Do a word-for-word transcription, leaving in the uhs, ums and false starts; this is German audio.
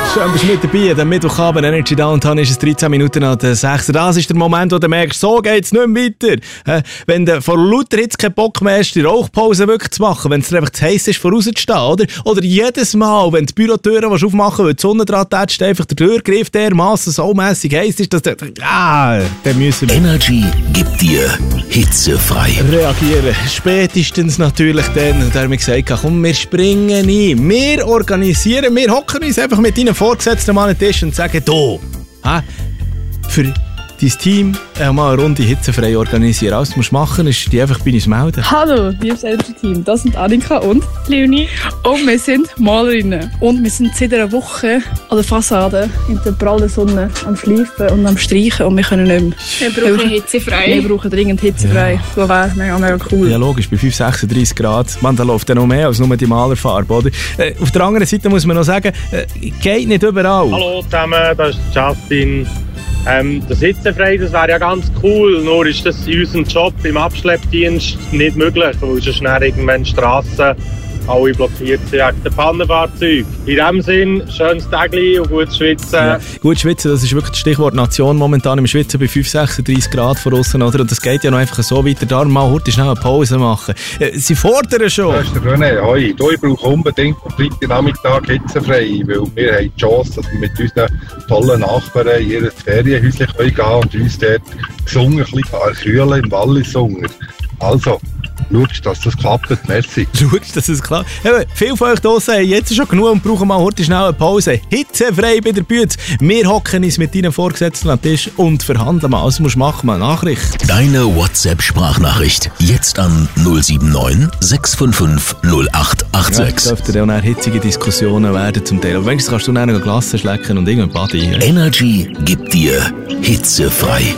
Schön, bist du mit dabei. Am Mittwochabend Energy Downtown ist es dreizehn Minuten nach der sechs. Das ist der Moment, wo du merkst, so geht es nicht mehr weiter. Wenn du vor lauter Hitze keinen Bock mehr hast, die Rauchpause wirklich zu machen, wenn es dir einfach zu heiß ist, vorauszustehen, oder? Oder jedes Mal, wenn du die Bürotüren aufmachen willst, weil die Sonne dran tätscht, einfach der Türgriff dermassen so mässig heiß ist, dass du... Ah, dann müssen wir... Energy gibt dir hitzefrei. Reagieren. Spätestens natürlich dann. Und da haben wir gesagt, komm, wir springen ein. Wir organisieren, wir hocken uns einfach mit deinen Vorgesetzten mal an den Tisch und sagen, du, hä, für dein Team äh, mal eine Runde hitzefrei organisieren. Alles, was du musst machen musst, ist die einfach bei uns melden. Hallo, liebes Energy-Team, das sind Annika und Leonie. Und wir sind Malerinnen. Und wir sind seit einer Woche an der Fassade in der prallen Sonne am Schleifen und am Streichen und wir können nicht mehr. Wir brauchen hitzefrei. Wir brauchen dringend hitzefrei. Ja. Das wäre mega, mega cool. Ja, logisch, bei fünf, sechsunddreißig Grad. Man, da läuft ja noch mehr als nur die Malerfarbe, oder? Äh, auf der anderen Seite muss man noch sagen, äh, geht nicht überall. Hallo zusammen, das ist Justin. Ähm, das Hitzefrei, das wäre ja ganz cool, nur ist das in unserem Job im Abschleppdienst nicht möglich, weil sonst schnell irgendwann Strassen alle blockiert sind wegen der Pannenfahrzeuge. In diesem Sinn, schönes Tägli und gut schwitzen. Ja, gut schwitzen, das ist wirklich das Stichwort Nation momentan im Schwitzen bei fünf, sechsunddreißig Grad von außen, oder? Und das geht ja noch einfach so weiter. Darum mal heute schnell eine Pause machen. Äh, sie fordern schon. Das ist der René. Hoi. Du, ich brauche unbedingt am Freitagnachmittag hitzefrei, weil wir haben die Chance, dass wir mit unseren tollen Nachbarn in ihr Ferienhäuschen gehen können und uns dort gesungen ein bisschen erkühlen im Wallis-Sunger. Also, schaust, dass das klappt. Merci. Schaust, dass es klappt. Ja, viele von euch draussen haben jetzt schon genug und brauchen mal heute schnell eine Pause. Hitzefrei bei der Bühne. Wir hocken uns mit deinen Vorgesetzten am Tisch und verhandeln mal. Also musst du machen, mal eine Nachricht. Deine WhatsApp-Sprachnachricht. Jetzt an null sieben neun sechs fünf fünf null acht acht sechs. Ja, dürfte ja auch hitzige Diskussionen werden zum Teil. Aber wenigstens kannst du dann noch Glasse schlecken und irgendein Body. Energy gibt dir hitzefrei.